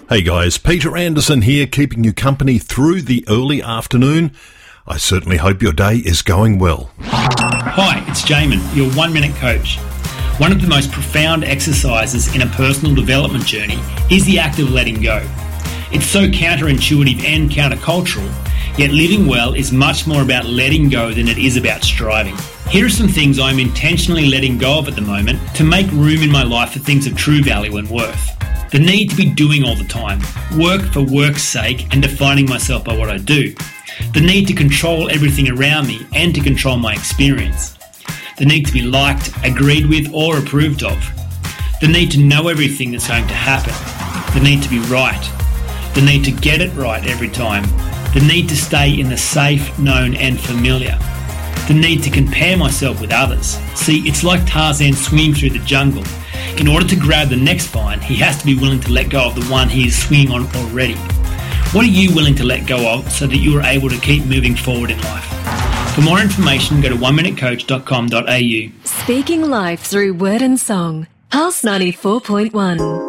Hey guys, Peter Anderson here, keeping you company through the early afternoon. I certainly hope your day is going well. Hi, it's Jamin, your 1 Minute Coach. One of the most profound exercises in a personal development journey is the act of letting go. It's so counterintuitive and countercultural, yet living well is much more about letting go than it is about striving. Here are some things I'm intentionally letting go of at the moment to make room in my life for things of true value and worth. The need to be doing all the time, work for work's sake and defining myself by what I do. The need to control everything around me and to control my experience. The need to be liked, agreed with or approved of. The need to know everything that's going to happen. The need to be right. The need to get it right every time. The need to stay in the safe, known and familiar. The need to compare myself with others. See, it's like Tarzan swinging through the jungle. In order to grab the next vine, he has to be willing to let go of the one he is swinging on already. What are you willing to let go of so that you are able to keep moving forward in life? For more information, go to oneminutecoach.com.au. Speaking life through word and song. Pulse 94.1.